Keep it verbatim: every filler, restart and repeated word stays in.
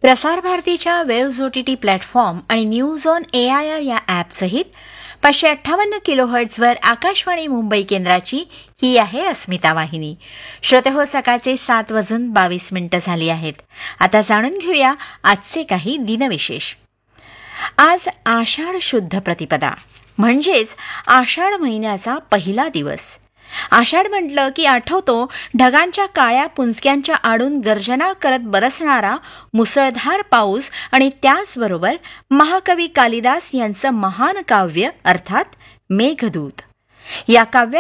प्रसार भारतीच्या waves O T T platform आणि news on A I R या ॲपसहित पाचशे अठ्ठावन्न किलोहर्ट्झवर आकाशवाणी मुंबई केंद्राची ही आहे अस्मिता वाहिनी. श्रोते हो, सकाळचे सात वाजून बावीस मिनिटं झाली आहेत. आता जाणून घेऊया आजचे काही दिनविशेष. आज आषाढ शुद्ध प्रतिपदा म्हणजेच आषाढ महिन्याचा पहिला दिवस. आषाढ म्हटलं की आठवतो ढगांच्या काळ्या पुंजक्यांच्या आडून गर्जना करत बरसणारा मुसळधार पाऊस आणि त्याचबरोबर महाकवी कालिदास यांचं महान काव्य अर्थात मेघदूत. या काव्य